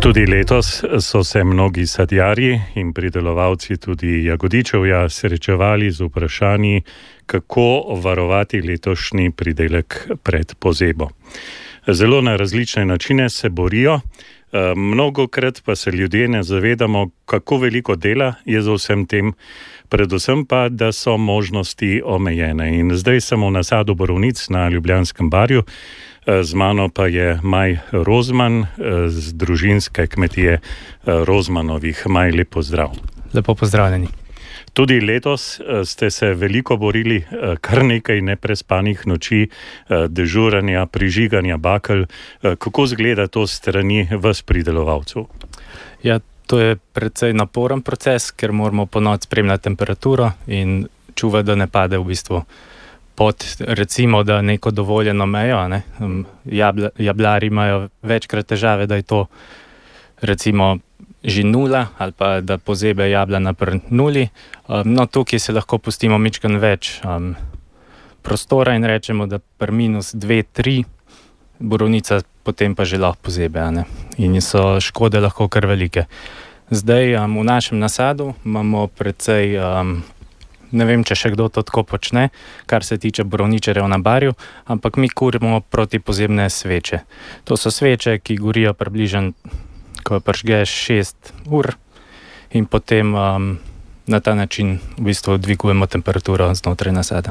Tudi letos so se mnogi sadjarji in pridelovalci tudi jagodičevja srečevali z vprašanji, kako varovati letošnji pridelek pred pozebo. Zelo na različne načine se borijo, mnogokrat pa se ljudje ne zavedamo, kako veliko dela je za vsem tem, predvsem pa, da so možnosti omejene. In zdaj sem v nasadu borovnic na Ljubljanskem barju, z mano pa je Maj Rozman z družinske kmetije Rozmanovih. Maj, lep pozdrav. Lepo pozdravljeni. Tudi letos ste se veliko borili, kar nekaj neprespanih noči, dežuranja, prižiganja bakel. Kako izgleda to strani vas pridelovalcev? Ja, to je precej naporen proces, ker moramo ponoči spremljati temperaturo in čuvati, da ne pade v bistvu pod, recimo, da neko dovoljeno mejo. Ne? Jabljari imajo večkrat težave, da je to recimo že nula ali pa da pozebe jablana pri nuli. No, tukaj se lahko pustimo mičken več prostora in rečemo, da pri -2-3 borovnica potem pa že lahko pozebe. Ne? In so škode lahko kar velike. Zdaj v našem nasadu imamo precej, ne vem, če še kdo to tako počne, kar se tiče borovničarjev na barju, ampak mi kurimo protipozebne sveče. To so sveče, ki gorijo približno, ko pržgeš 6 ur in potem na ta način v bistvu dvigujemo temperaturo znotraj nasada.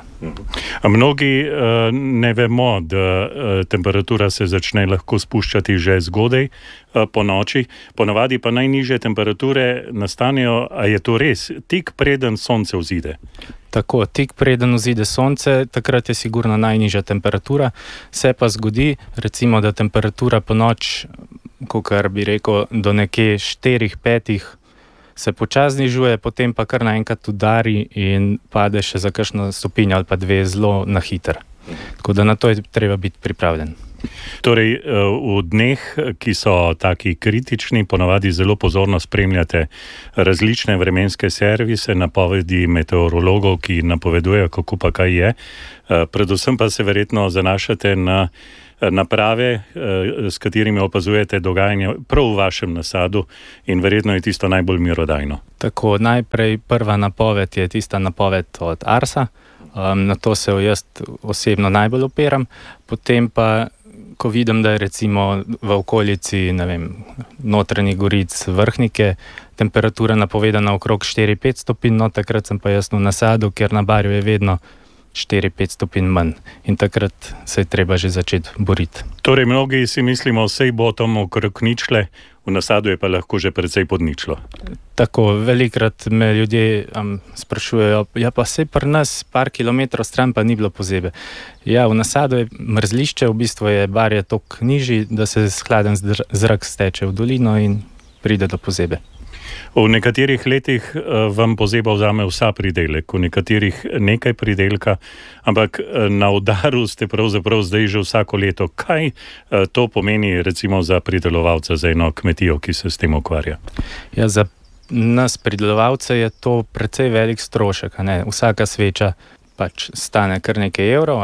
Mnogi ne vemo, da temperatura se začne lahko spuščati že zgodaj po noči. Ponavadi pa najnižje temperature nastanejo, a je to res, tik preden sonce vzide? Tako, tik preden vzide sonce, takrat je sigurno najnižja temperatura. Se pa zgodi, recimo, da temperatura po noč, kakor bi rekel, do nekje 4-5 se počasi znižuje, potem pa kar naenkrat udari in pade še za kakšno stopinjo ali pa 2 zelo na hiter. Tako da na to je treba biti pripravljen. Torej, v dneh, ki so taki kritični, ponavadi zelo pozorno spremljate različne vremenske servise, napovedi meteorologov, ki napovedujejo, kako pa kaj je. Predvsem pa se verjetno zanašate na naprave, s katerimi opazujete dogajanje prav v vašem nasadu in verjetno je tisto najbolj mirodajno. Tako, najprej prva napoved je tista napoved od Arsa, na to se jaz osebno najbolj opiram, potem pa, ko vidim, da je recimo v okolici, ne vem, Notranjih Goric, Vrhnike, temperatura napovedana okrog 4-5 stopinj, no takrat sem pa jaz v nasadu, ker na barju je vedno 4-5 stopinj manj in takrat se je treba že začeti boriti. Torej, mnogi si mislimo, sej bo tam okrog ničle, v nasadu je pa lahko že precej pod ničlo. Tako, velikrat me ljudje sprašujejo, ja pa sej pri nas par kilometrov stran pa ni bilo pozebe. Ja, v nasadu je mrzlišče, v bistvu je barje toliko nižji, da se hladen zrak steče v dolino in pride do pozebe. V nekaterih letih vam pozeba vzame vsa pridelek, v nekaterih nekaj pridelka, ampak na udaru ste pravzaprav zdaj že vsako leto. Kaj to pomeni recimo za pridelovalca, za eno kmetijo, ki se s tem ukvarja? Ja, za nas pridelovalce je to precej velik strošek. Vsaka sveča pač stane kar nekaj evrov,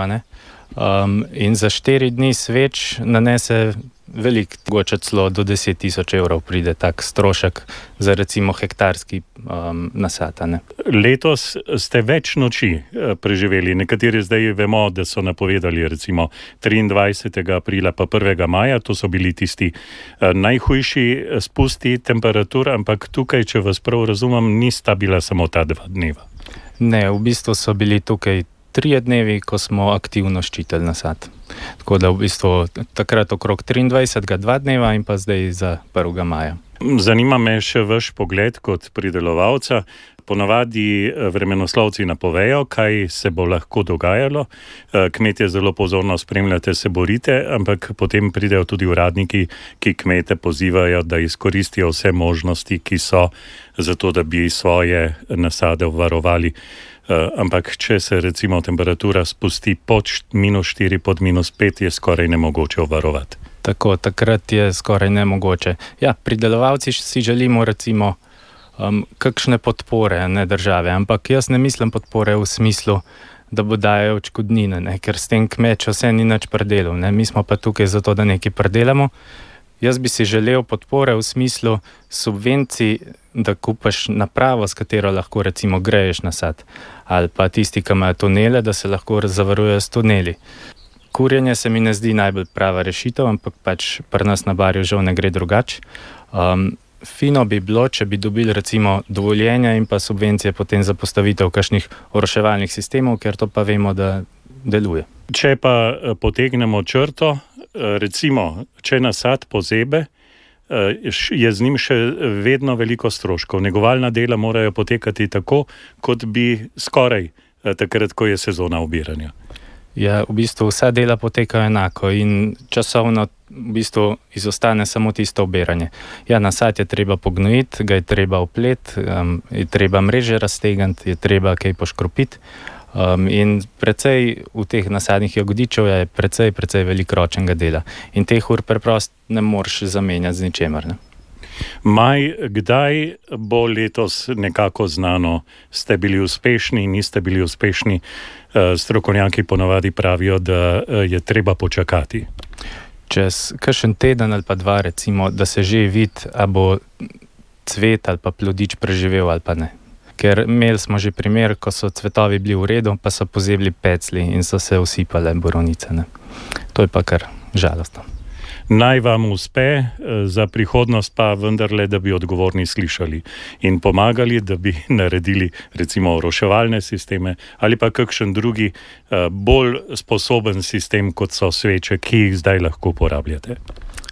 in za 4 dni sveč nanese veliko, mogoče celo do 10 000 evrov pride tak strošek za recimo hektarski nasad. Letos ste več noči preživeli. Nekateri zdaj vemo, da so napovedali recimo 23. aprila pa 1. maja, to so bili tisti najhujši spusti temperatur, ampak tukaj, če vas prav razumem, nista bila samo ta 2 dneva. Ne, v bistvu so bili tukaj 3 dnevi, ko smo aktivno ščitili nasad. Tako da v bistvu takrat okrog 23. 2 dneva in pa zdaj za 1. maja. Zanima me še vaš pogled kot pridelovalca. Ponavadi vremenoslovci napovejo, kaj se bo lahko dogajalo. Kmetje zelo pozorno spremljate, se borite, ampak potem pridejo tudi uradniki, ki kmete pozivajo, da izkoristijo vse možnosti, ki so zato, da bi svoje nasade varovali. Ampak če se recimo temperatura spusti pod -4, pod -5, je skoraj nemogoče varovati. Tako, takrat je skoraj nemogoče. Ja, pridelovalci si želimo recimo kakšne podpore, ne države, ampak jaz ne mislim podpore v smislu, da bo dajo odškodnine, ker s tem kmet vse ni nič predelal. Mi smo pa tukaj zato, da nekaj predelamo Jaz bi si želel podpore v smislu subvencij, da kupaš napravo, s katero lahko recimo greješ nasad, ali pa tisti, ki imajo tunele, da se lahko zavarujejo s tuneli. Kurjenje se mi ne zdi najbolj prava rešitev, ampak pač pri nas na Barju žal ne gre drugače. Fino bi bilo, če bi dobili recimo dovoljenja in pa subvencije potem za postavitev kakšnih oroševalnih sistemov, ker to pa vemo, da deluje. Če pa potegnemo črto, recimo, če nasad pozebe, je z njim še vedno veliko stroškov. Negovalna dela morajo potekati tako, kot bi skoraj takrat, ko je sezona obiranja. Ja, v bistvu vsa dela potekajo enako in časovno v bistvu izostane samo tisto obiranje. Ja, nasad je treba pognojiti, ga je treba opleti, je treba mreže raztegniti, je treba kaj poškropiti. In precej v teh nasadnih jagodičev je precej veliko ročnega dela. In teh ur preprosto ne moreš zamenjati z ničemer. Ne? Maj, kdaj bo letos nekako znano, ste bili uspešni, niste bili uspešni? Strokovnjaki ponavadi pravijo, da je treba počakati. Čez kakšen teden ali pa dva, recimo, da se že vidi, a bo cvet ali pa plodič preživel ali pa ne. Ker imeli smo že primer, ko so cvetovi bili v redu, pa so pozebili pecli in so se usipale borovnice. Ne. To je pa kar žalostno. Naj vam uspe, za prihodnost pa vendarle, da bi odgovorni slišali in pomagali, da bi naredili recimo oroševalne sisteme ali pa kakšen drugi bolj sposoben sistem, kot so sveče, ki jih zdaj lahko uporabljate.